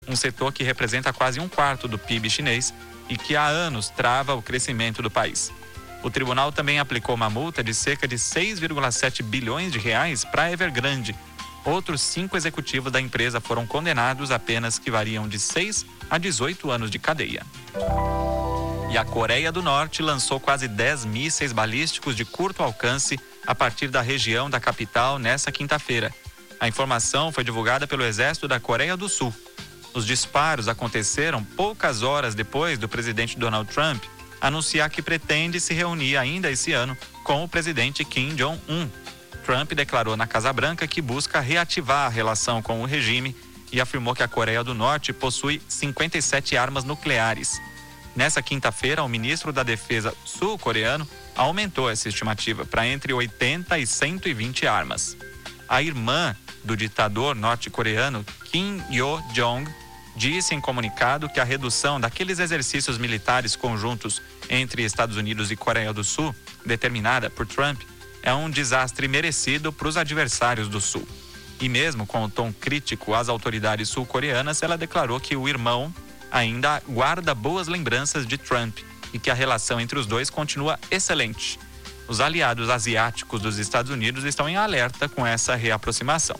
um setor que representa quase um quarto do PIB chinês e que há anos trava o crescimento do país. O tribunal também aplicou uma multa de cerca de 6,7 bilhões de reais para a Evergrande. Outros 5 executivos da empresa foram condenados a penas que variam de 6 a 18 anos de cadeia. E a Coreia do Norte lançou quase 10 mísseis balísticos de curto alcance a partir da região da capital nesta quinta-feira. A informação foi divulgada pelo Exército da Coreia do Sul. Os disparos aconteceram poucas horas depois do presidente Donald Trump anunciar que pretende se reunir ainda esse ano com o presidente Kim Jong-un. Trump declarou na Casa Branca que busca reativar a relação com o regime e afirmou que a Coreia do Norte possui 57 armas nucleares. Nessa quinta-feira, o ministro da Defesa sul-coreano aumentou essa estimativa para entre 80 e 120 armas. A irmã do ditador norte-coreano Kim Yo-jong disse em comunicado que a redução daqueles exercícios militares conjuntos entre Estados Unidos e Coreia do Sul, determinada por Trump, é um desastre merecido para os adversários do Sul. E mesmo com o tom crítico às autoridades sul-coreanas, ela declarou que o irmão ainda guarda boas lembranças de Trump e que a relação entre os dois continua excelente. Os aliados asiáticos dos Estados Unidos estão em alerta com essa reaproximação.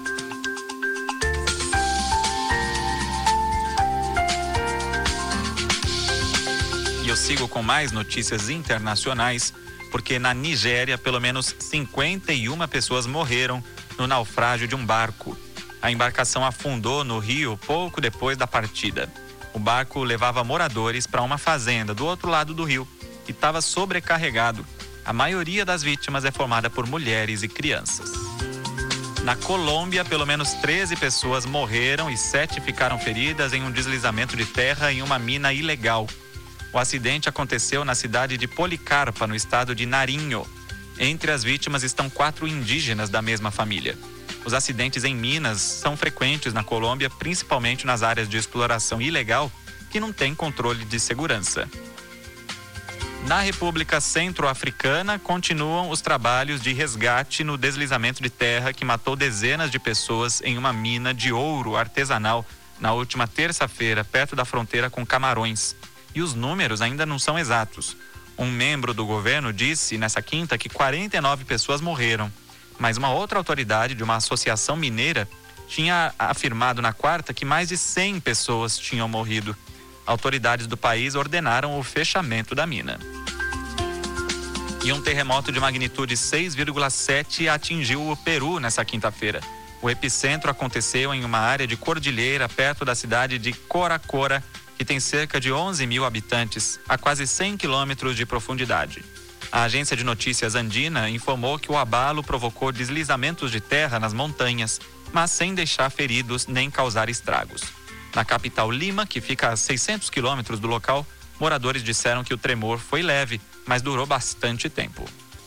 E eu sigo com mais notícias internacionais, porque na Nigéria, pelo menos 51 pessoas morreram no naufrágio de um barco. A embarcação afundou no rio pouco depois da partida. O barco levava moradores para uma fazenda do outro lado do rio e estava sobrecarregado. A maioria das vítimas é formada por mulheres e crianças. Na Colômbia, pelo menos 13 pessoas morreram e 7 ficaram feridas em um deslizamento de terra em uma mina ilegal. O acidente aconteceu na cidade de Policarpa, no estado de Nariño. Entre as vítimas estão 4 indígenas da mesma família. Os acidentes em minas são frequentes na Colômbia, principalmente nas áreas de exploração ilegal, que não têm controle de segurança. Na República Centro-Africana, continuam os trabalhos de resgate no deslizamento de terra que matou dezenas de pessoas em uma mina de ouro artesanal na última terça-feira, perto da fronteira com Camarões. E os números ainda não são exatos. Um membro do governo disse nessa quinta que 49 pessoas morreram, mas uma outra autoridade de uma associação mineira tinha afirmado na quarta que mais de 100 pessoas tinham morrido. Autoridades do país ordenaram o fechamento da mina. E um terremoto de magnitude 6,7 atingiu o Peru nessa quinta-feira. O epicentro aconteceu em uma área de cordilheira perto da cidade de Coracora, que tem cerca de 11 mil habitantes, a quase 100 quilômetros de profundidade. A agência de notícias andina informou que o abalo provocou deslizamentos de terra nas montanhas, mas sem deixar feridos nem causar estragos. Na capital Lima, que fica a 600 quilômetros do local, moradores disseram que o tremor foi leve, mas durou bastante tempo.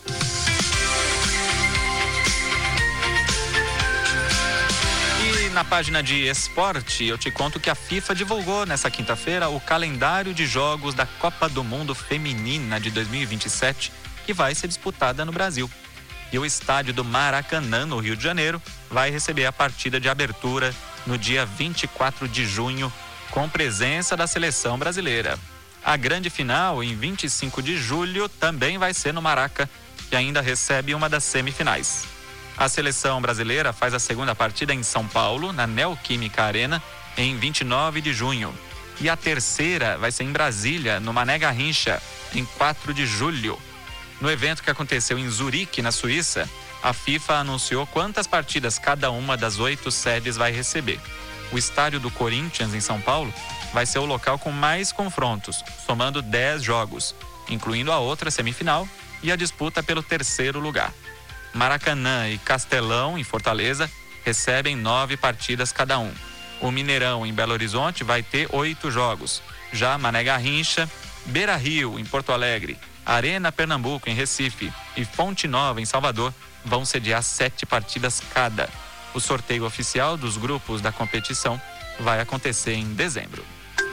Na página de esporte, eu te conto que a FIFA divulgou nessa quinta-feira o calendário de jogos da Copa do Mundo Feminina de 2027, que vai ser disputada no Brasil. E o estádio do Maracanã, no Rio de Janeiro, vai receber a partida de abertura no dia 24 de junho, com presença da seleção brasileira. A grande final, em 25 de julho, também vai ser no Maraca, que ainda recebe uma das semifinais. A seleção brasileira faz a segunda partida em São Paulo, na Neoquímica Arena, em 29 de junho. E a terceira vai ser em Brasília, no Mané Garrincha, em 4 de julho. No evento que aconteceu em Zurique, na Suíça, a FIFA anunciou quantas partidas cada uma das 8 sedes vai receber. O estádio do Corinthians, em São Paulo, vai ser o local com mais confrontos, somando 10 jogos, incluindo a outra semifinal e a disputa pelo terceiro lugar. Maracanã e Castelão, em Fortaleza, recebem 9 partidas cada um. O Mineirão, em Belo Horizonte, vai ter 8 jogos. Já Mané Garrincha, Beira-Rio, em Porto Alegre, Arena Pernambuco, em Recife e Fonte Nova, em Salvador, vão sediar 7 partidas cada. O sorteio oficial dos grupos da competição vai acontecer em dezembro.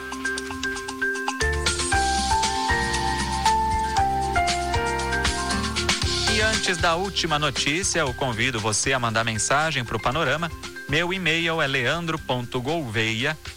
E antes da última notícia, eu convido você a mandar mensagem para o Panorama. Meu e-mail é leandro.gouveia,